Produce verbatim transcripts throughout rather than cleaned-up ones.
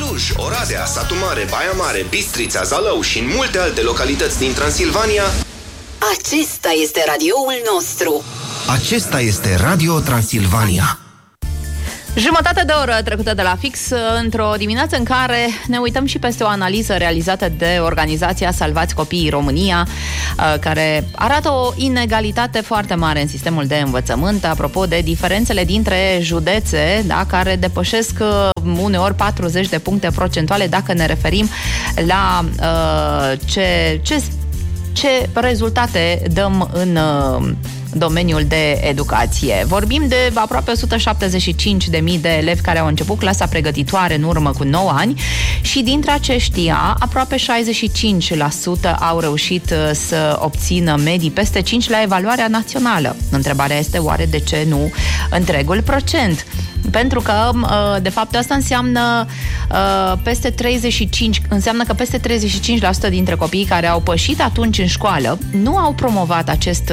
Cluj, Oradea, Satu Mare, Baia Mare, Bistrița, Zalău și în multe alte localități din Transilvania. Acesta este radioul nostru. Acesta este Radio Transilvania. Jumătate de oră trecută de la fix, într-o dimineață în care ne uităm și peste o analiză realizată de organizația Salvați Copiii România, care arată o inegalitate foarte mare în sistemul de învățământ, apropo de diferențele dintre județe, da, care depășesc uneori patruzeci de puncte procentuale dacă ne referim la uh, ce, ce, ce rezultate dăm în uh, domeniul de educație. Vorbim de aproape o sută șaptezeci și cinci de mii de elevi care au început clasa pregătitoare în urmă cu nouă ani și dintre aceștia aproape șaizeci și cinci la sută au reușit să obțină medii peste cinci la evaluarea națională. Întrebarea este oare de ce nu întregul procent? Pentru că, de fapt, asta înseamnă peste treizeci și cinci, înseamnă că peste treizeci și cinci la sută dintre copiii care au pășit atunci în școală nu au promovat acest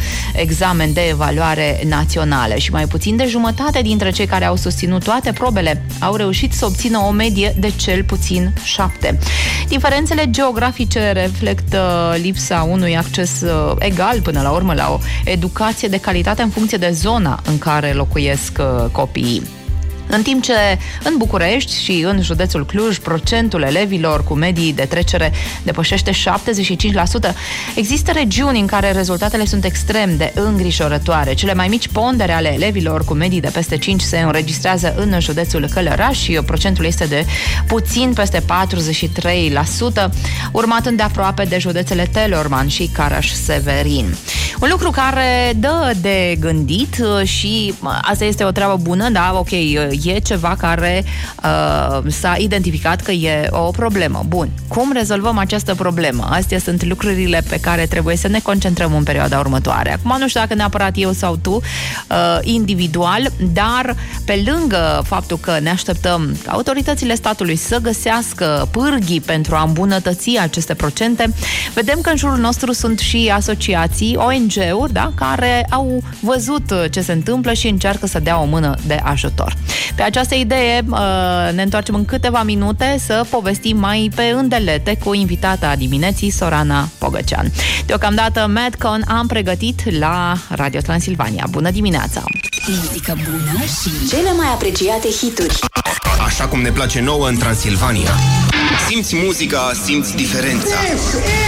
examen de evaluare națională și mai puțin de jumătate dintre cei care au susținut toate probele au reușit să obțină o medie de cel puțin șapte. Diferențele geografice reflectă lipsa unui acces egal până la urmă la o educație de calitate în funcție de zona în care locuiesc copiii. În timp ce în București și în județul Cluj procentul elevilor cu medii de trecere depășește șaptezeci și cinci la sută, există regiuni în care rezultatele sunt extrem de îngrijorătoare. Cele mai mici pondere ale elevilor cu medii de peste cinci se înregistrează în județul Călăraș și procentul este de puțin peste patruzeci și trei la sută, urmat îndeaproape de județele Telorman și Caraș-Severin. Un lucru care dă de gândit și asta este o treabă bună, da, ok, e ceva care uh, s-a identificat că e o problemă. Bun, cum rezolvăm această problemă? Astea sunt lucrurile pe care trebuie să ne concentrăm în perioada următoare. Acum nu știu dacă neapărat eu sau tu, uh, individual, dar pe lângă faptul că ne așteptăm ca autoritățile statului să găsească pârghii pentru a îmbunătăți aceste procente, vedem că în jurul nostru sunt și asociații, O N G-uri, da, care au văzut ce se întâmplă și încearcă să dea o mână de ajutor. Pe această idee ne întoarcem în câteva minute să povestim mai pe îndelete cu invitata dimineții, Sorana Pogăcean. Deocamdată Madcon am pregătit la Radio Transilvania. Bună dimineața! Muzică bună și cele mai apreciate hituri. Așa cum ne place nouă în Transilvania. Simți muzica, simți diferența.